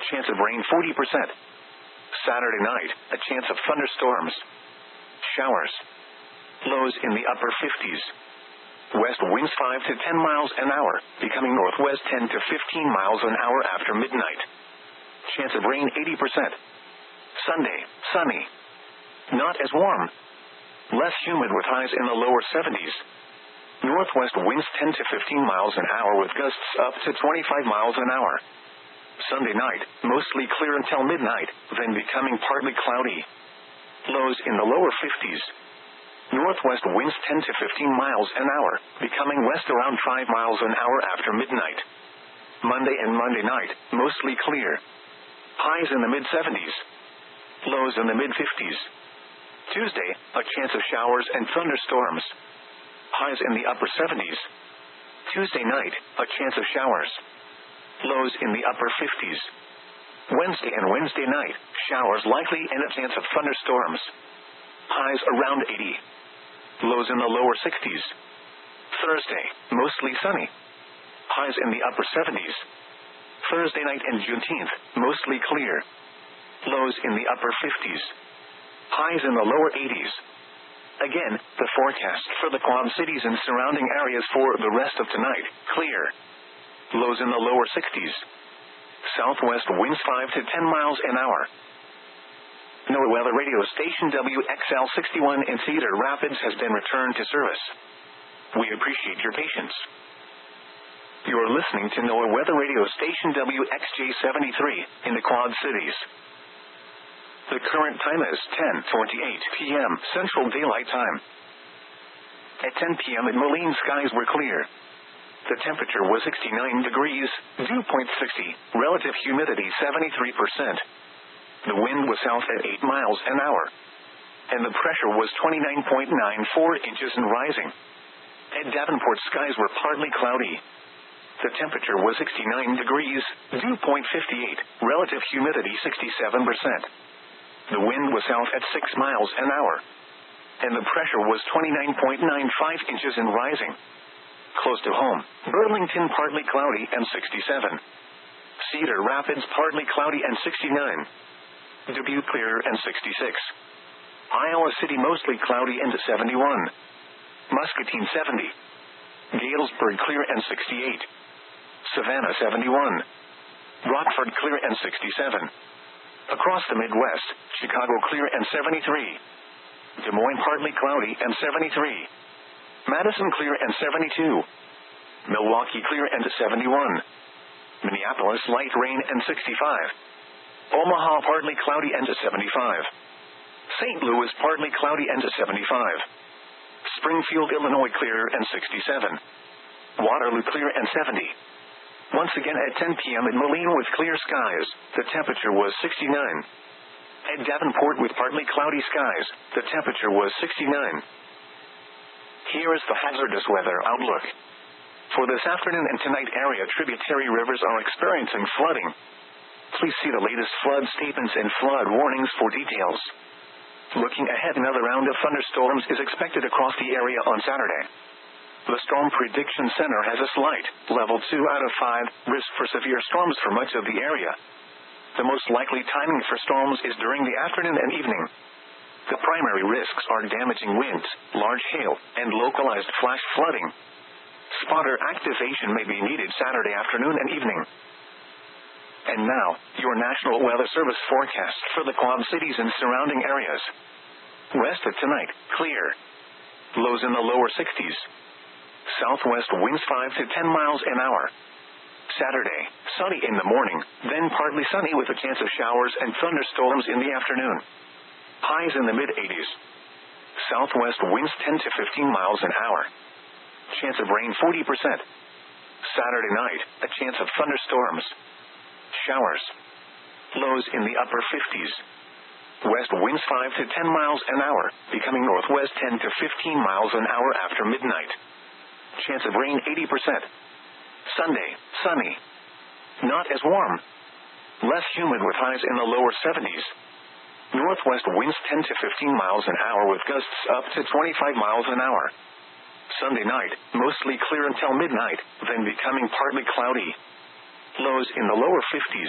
chance of rain 40%. Saturday night, a chance of thunderstorms. Showers. Lows in the upper 50s. West winds 5 to 10 miles an hour, becoming northwest 10 to 15 miles an hour after midnight. Chance of rain 80%. Sunday, sunny. Not as warm. Less humid with highs in the lower 70s. Northwest winds 10 to 15 miles an hour with gusts up to 25 miles an hour. Sunday night, mostly clear until midnight, then becoming partly cloudy. Lows in the lower 50s. Northwest winds 10 to 15 miles an hour, becoming west around 5 miles an hour after midnight. Monday and Monday night, mostly clear. Highs in the mid-70s. Lows in the mid-50s. Tuesday, a chance of showers and thunderstorms. Highs in the upper 70s. Tuesday night, a chance of showers. Lows in the upper 50s. Wednesday and Wednesday night, showers likely and a chance of thunderstorms. Highs around 80. Lows in the lower 60s. Thursday, mostly sunny. Highs in the upper 70s. Thursday night and Juneteenth, mostly clear. Lows in the upper 50s. Highs in the lower 80s. Again, the forecast for the Quad Cities and surrounding areas for the rest of tonight, clear. Lows in the lower 60s. Southwest winds 5 to 10 miles an hour. NOAA Weather Radio Station WXL61 in Cedar Rapids has been returned to service. We appreciate your patience. You are listening to NOAA Weather Radio Station WXJ73 in the Quad Cities. The current time is 10:28 p.m. Central Daylight Time. At 10 p.m. in Moline, skies were clear. The temperature was 69 degrees, dew point 60, relative humidity 73%. The wind was south at 8 miles an hour. And the pressure was 29.94 inches and rising. At Davenport, skies were partly cloudy. The temperature was 69 degrees, dew point 58, relative humidity 67%. The wind was south at 6 miles an hour. And the pressure was 29.95 inches and rising. Close to home, Burlington partly cloudy and 67. Cedar Rapids partly cloudy and 69. Dubuque clear and 66. Iowa City mostly cloudy and 71. Muscatine 70. Galesburg clear and 68. Savannah 71. Rockford clear and 67. Across the Midwest, Chicago clear and 73. Des Moines partly cloudy and 73. Madison clear and 72. Milwaukee clear and 71. Minneapolis light rain and 65. Omaha partly cloudy and 75. St. Louis partly cloudy and 75. Springfield, Illinois clear and 67. Waterloo clear and 70. Once again at 10 p.m. in Moline with clear skies, the temperature was 69. At Davenport with partly cloudy skies, the temperature was 69. Here is the hazardous weather outlook. For this afternoon and tonight, area tributary rivers are experiencing flooding. Please see the latest flood statements and flood warnings for details. Looking ahead, another round of thunderstorms is expected across the area on Saturday. The Storm Prediction Center has a slight, level 2 out of 5, risk for severe storms for much of the area. The most likely timing for storms is during the afternoon and evening. The primary risks are damaging winds, large hail, and localized flash flooding. Spotter activation may be needed Saturday afternoon and evening. And now, your National Weather Service forecast for the Quad Cities and surrounding areas. West of tonight, clear. Lows in the lower 60s. Southwest winds 5 to 10 miles an hour. Saturday, sunny in the morning, then partly sunny with a chance of showers and thunderstorms in the afternoon. Highs in the mid-80s. Southwest winds 10 to 15 miles an hour. Chance of rain 40%. Saturday night, a chance of thunderstorms. Showers. Lows in the upper 50s. West winds 5 to 10 miles an hour, becoming northwest 10 to 15 miles an hour after midnight. Chance of rain 80%. Sunday, sunny. Not as warm. Less humid with highs in the lower 70s. Northwest winds 10 to 15 miles an hour with gusts up to 25 miles an hour. Sunday night, mostly clear until midnight, then becoming partly cloudy. Lows in the lower 50s.